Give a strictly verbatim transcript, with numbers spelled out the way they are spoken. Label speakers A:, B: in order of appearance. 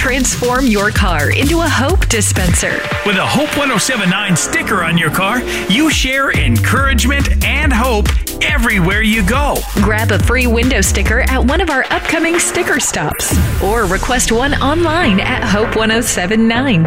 A: transform your car into a Hope dispenser.
B: With a Hope ten seventy-nine sticker on your car, you share encouragement and hope everywhere you go.
A: Grab a free window sticker at one of our upcoming sticker stops or request one online at hope ten seventy-nine.